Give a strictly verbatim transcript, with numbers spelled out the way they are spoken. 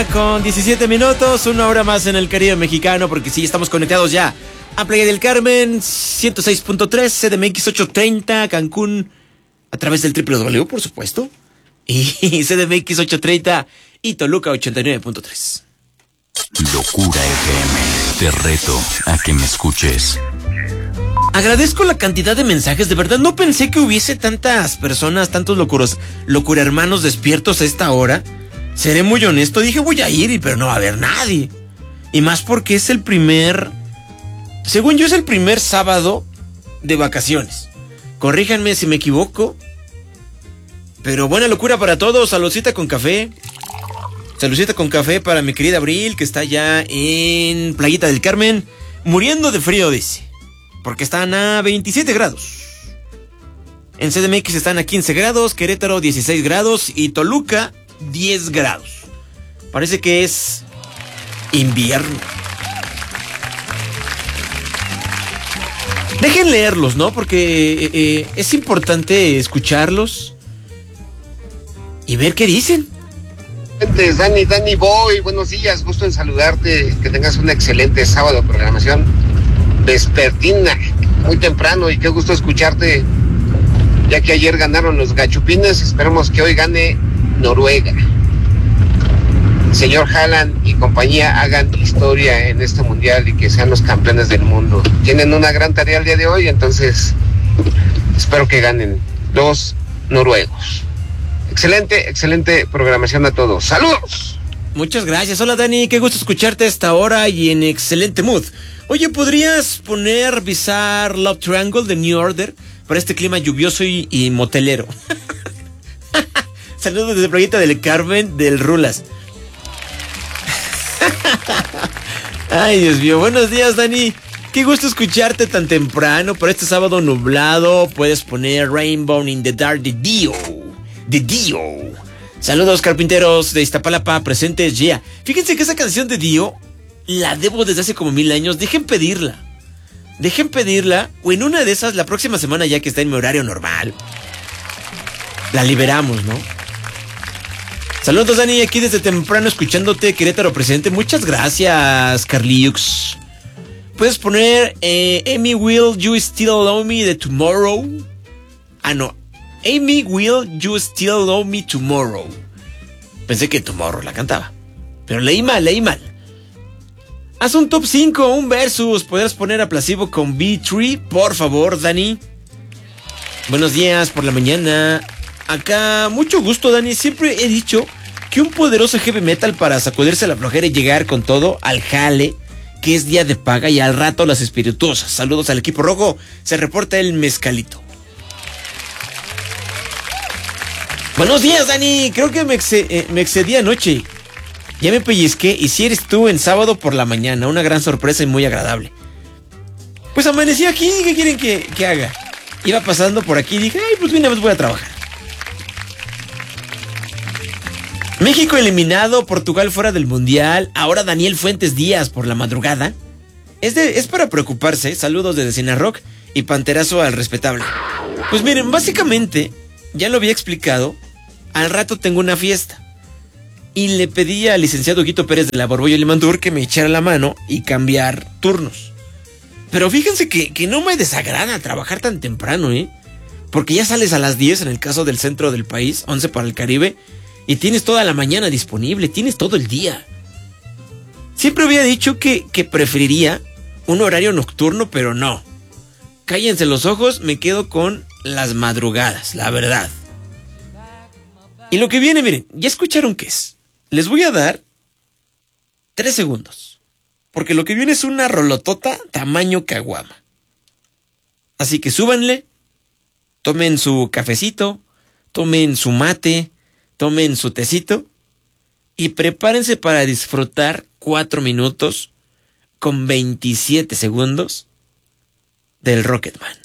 Con diecisiete minutos, una hora más en el Caribe mexicano, porque sí, estamos conectados ya a Playa del Carmen, ciento seis punto tres, C D M X ochocientos treinta, Cancún, a través del doble u doble u doble u, por supuesto, y C D M X ochocientos treinta y Toluca ochenta y nueve punto tres. Locura F M, te reto a que me escuches. Agradezco la cantidad de mensajes, de verdad, no pensé que hubiese tantas personas, tantos locuros, locura hermanos despiertos a esta hora. Seré muy honesto, dije voy a ir, pero no va a haber nadie. Y más porque es el primer, según yo es el primer sábado de vacaciones. Corríjanme si me equivoco. Pero buena locura para todos, saludcita con café. Saludcita con café para mi querida Abril, que está ya en Playita del Carmen, muriendo de frío, dice. Porque están a veintisiete grados. En C D M X están a quince grados, Querétaro dieciséis grados y Toluca diez grados. Parece que es invierno. Dejen leerlos, ¿no? Porque eh, eh, es importante escucharlos y ver qué dicen. Dani, Dani Boy, buenos días, gusto en saludarte, que tengas un excelente sábado de programación vespertina, muy temprano, y qué gusto escucharte, ya que ayer ganaron los Gachupines. Esperemos que hoy gane Noruega. Señor Haaland y compañía hagan historia en este mundial y que sean los campeones del mundo. Tienen una gran tarea el día de hoy, entonces espero que ganen los noruegos. Excelente, excelente programación a todos. ¡Saludos! Muchas gracias. Hola Dani, qué gusto escucharte a esta hora y en excelente mood. Oye, ¿podrías poner Bizarre Love Triangle de New Order para este clima lluvioso y, y motelero? Saludos desde Playita del Carmen del Rulas. Ay, Dios mío. Buenos días, Dani. Qué gusto escucharte tan temprano. Para este sábado nublado puedes poner Rainbow in the Dark de Dio. De Dio. Saludos, carpinteros de Iztapalapa presentes ya. Yeah. Fíjense que esa canción de Dio la debo desde hace como mil años. Dejen pedirla. Dejen pedirla. O en una de esas, la próxima semana, ya que está en mi horario normal, la liberamos, ¿no? Saludos, Dani, aquí desde temprano escuchándote, Querétaro presente. Muchas gracias, Carliux. Puedes poner eh, Amy, Will You Still Love Me de Tomorrow. Ah, no. Amy, Will You Still Love Me Tomorrow. Pensé que Tomorrow la cantaba, pero leí mal, leí mal. Haz un top cinco, un versus. ¿Podrás poner a Placebo con B tres? Por favor, Dani. Buenos días por la mañana. Acá, mucho gusto, Dani. Siempre he dicho que un poderoso heavy metal para sacudirse la flojera y llegar con todo al jale, que es día de paga, y al rato las espirituosas. Saludos al equipo rojo. Se reporta el mezcalito. Buenos días, Dani. Creo que me, ex- eh, me excedí anoche. Ya me pellizqué, y si eres tú en sábado por la mañana. Una gran sorpresa y muy agradable. Pues amanecí aquí. ¿Qué quieren que, que haga? Iba pasando por aquí y dije, ay, pues una vez voy a trabajar. México eliminado, Portugal fuera del Mundial. Ahora Daniel Fuentes Díaz por la madrugada. Es, de, es para preocuparse. Saludos desde Cine Rock y panterazo al respetable. Pues miren, básicamente, ya lo había explicado. Al rato tengo una fiesta. Y le pedí al licenciado Guito Pérez de la Borbollo Limantur que me echara la mano y cambiar turnos. Pero fíjense que, que no me desagrada trabajar tan temprano, ¿eh? Porque ya sales a las diez en el caso del centro del país, once para el Caribe, y tienes toda la mañana disponible, tienes todo el día. Siempre había dicho que, que preferiría un horario nocturno, pero no. Cállense los ojos, me quedo con las madrugadas, la verdad. Y lo que viene, miren, ya escucharon qué es. Les voy a dar tres segundos. Porque lo que viene es una rolotota tamaño caguama. Así que súbanle, tomen su cafecito, tomen su mate, tomen su tecito y prepárense para disfrutar cuatro minutos con veintisiete segundos del Rocketman.